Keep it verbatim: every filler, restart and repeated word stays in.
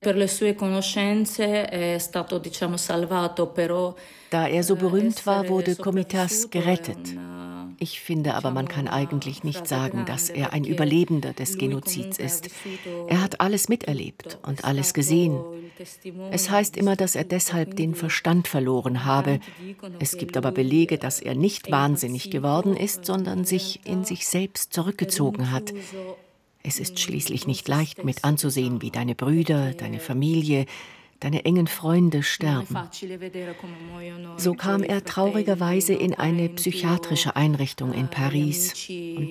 Da er so berühmt war, wurde Komitas gerettet. Ich finde aber, man kann eigentlich nicht sagen, dass er ein Überlebender des Genozids ist. Er hat alles miterlebt und alles gesehen. Es heißt immer, dass er deshalb den Verstand verloren habe. Es gibt aber Belege, dass er nicht wahnsinnig geworden ist, sondern sich in sich selbst zurückgezogen hat. Es ist schließlich nicht leicht mit anzusehen, wie deine Brüder, deine Familie, deine engen Freunde sterben. So kam er traurigerweise in eine psychiatrische Einrichtung in Paris und